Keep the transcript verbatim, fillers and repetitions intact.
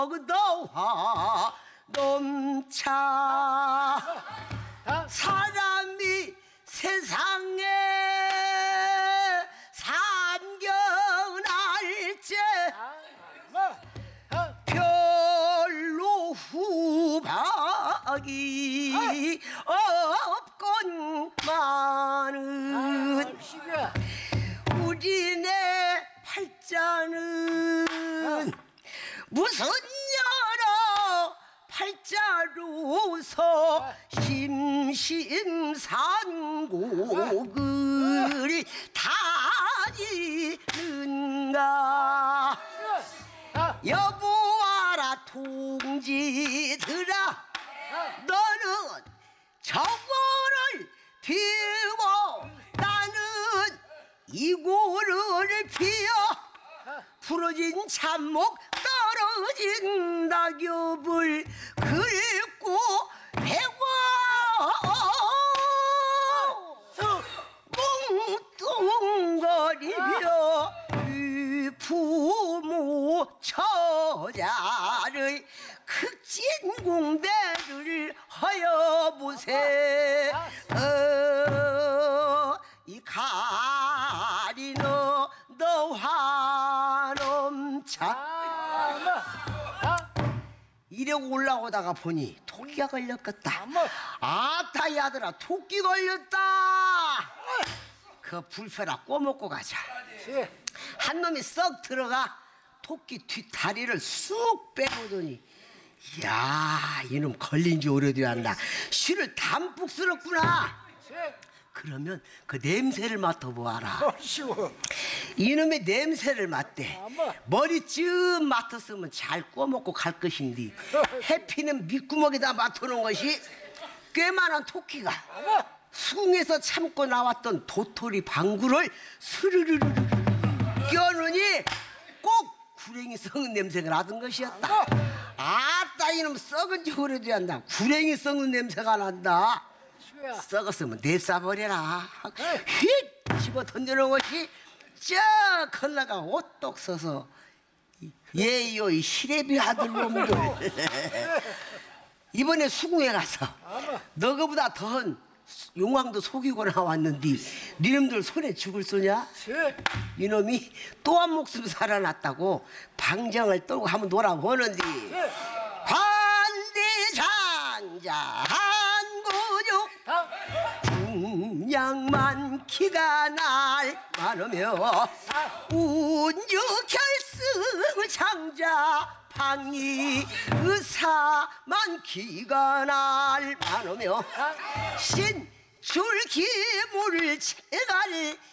너와 넘차 사람이 세상에 삼경날째 별로 후박이 없건만은 우리네 팔자는 무슨 여러 팔자로서 심심산곡을 다니는가. 여보와라 동지들아, 너는 저고를 피워 나는 이고를 피어 부러진 참목 떨어진 낙엽을 긁고 배워 뭉뚱거리며 이 부모 처자를 극진공대를 하여보세. 어, 이 가리너 너와 넘차. 이러고 올라오다가 보니 토끼가 걸렸겠다. 아따 야들아, 토끼 걸렸다. 그 불펴라 꼬먹고 가자. 한 놈이 썩 들어가 토끼 뒷다리를 쑥 빼보더니, 이야, 이놈 걸린 지 오래되었나. 쉬를 담뿍 쓸었구나. 그러면 그 냄새를 맡아보아라. 이놈의 냄새를 맡대. 머리쯤 맡았으면 잘 꼬먹고 갈 것인데 해피는 밑구멍에다 맡아놓은 것이 꽤많은 토끼가 수궁에서 참고 나왔던 도토리 방구를 스르르르 껴느니 꼭 구랭이 썩은 냄새가 나던 것이었다. 아따, 이놈 썩은 지 오래되었나. 구랭이 썩은 냄새가 난다. 썩었으면 냅싸버려라. 휙 집어 던져놓은 것이 저 걸러가 오똑 서서 예요 이 시래비 아들놈들. 이번에 수궁에 가서 너거보다 더한 용왕도 속이고 나왔는데 니놈들 손에 죽을 쏘냐? 이놈이 또 한 목숨 살아났다고 방정을 떨고 한번 놀아보는데 관대장자 한구juk 풍량만 기가 날 많으며 운주결승 장자 방이 의사만 기가 날 많으며 신줄기물 채갈